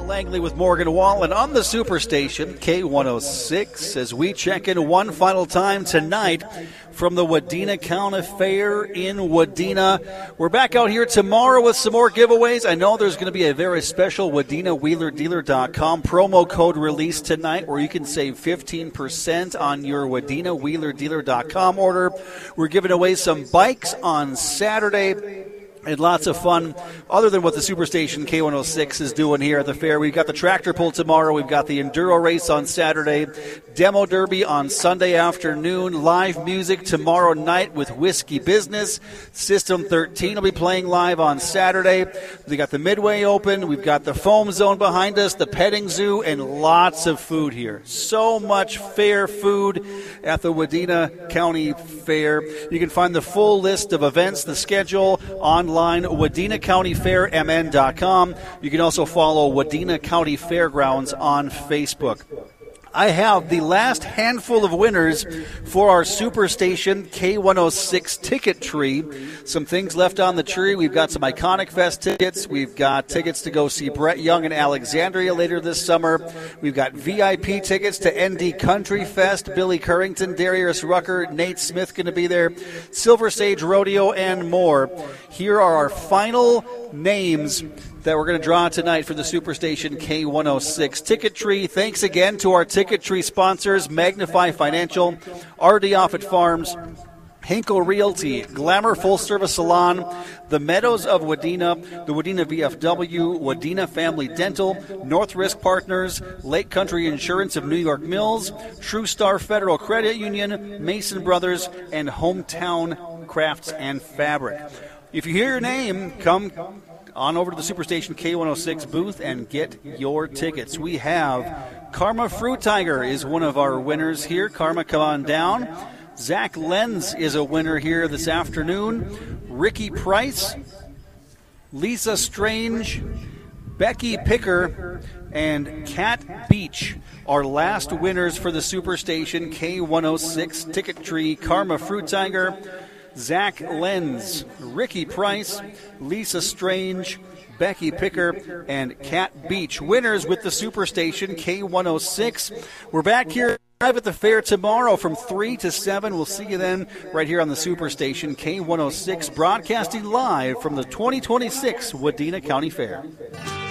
Langley with Morgan Wallen on the Superstation, K106, as we check in one final time tonight from the Wadena County Fair in Wadena. We're back out here tomorrow with some more giveaways. I know there's going to be a very special WadenaWheelerDealer.com promo code released tonight where you can save 15% on your WadenaWheelerDealer.com order. We're giving away some bikes on Saturday. And lots of fun, other than what the Superstation K106 is doing here at the fair. We've got the tractor pull tomorrow. We've got the enduro race on Saturday, demo derby on Sunday afternoon, live music tomorrow night with Whiskey Business. System 13 will be playing live on Saturday. We got the Midway Open. We've got the Foam Zone behind us, the petting zoo, and lots of food here. So much fair food at the Wadena County Fair. You can find the full list of events, the schedule, online, WadenaCountyFairMN.com. You can also follow Wadena County Fairgrounds on Facebook. I have the last handful of winners for our Superstation K106 ticket tree. Some things left on the tree. We've got some Iconic Fest tickets. We've got tickets to go see Brett Young in Alexandria later this summer. We've got VIP tickets to ND Country Fest. Billy Currington, Darius Rucker, Nate Smith going to be there. Silver Sage Rodeo and more. Here are our final names that we're going to draw tonight for the Superstation K106 ticket tree. Thanks again to our ticket tree sponsors, Magnify Financial, RD Offutt Farms, Hinkle Realty, Glamour Full Service Salon, the Meadows of Wadena, the Wadena VFW, Wadena Family Dental, North Risk Partners, Lake Country Insurance of New York Mills, True Star Federal Credit Union, Mason Brothers, and Hometown Crafts and Fabric. If you hear your name, come on over to the Superstation K106 booth and get your tickets. We have Karma Fruit Tiger is one of our winners here. Karma, come on down. Zach Lenz is a winner here this afternoon. Ricky Price, Lisa Strange, Becky Picker, and Kat Beach. Our last winners for the Superstation K106 ticket tree. Karma Fruit Tiger, Zach Lenz, Ricky Price, Lisa Strange, Becky Picker, and Kat Beach. Winners with the Superstation K106. We're back here live at the fair tomorrow from 3 to 7. We'll see you then right here on the Superstation K106, broadcasting live from the 2026 Wadena County Fair.